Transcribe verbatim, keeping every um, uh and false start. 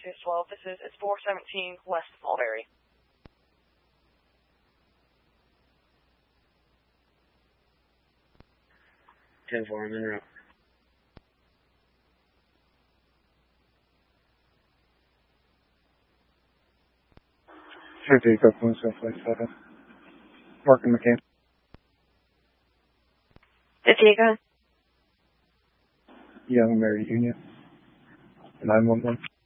six twelve. This is it's four seventeen West Mulberry. ten four, I'm en route. fifty, Echo Queen, South seven. Marking McCann. fifty, Echo. Young Mary Union. nine one one.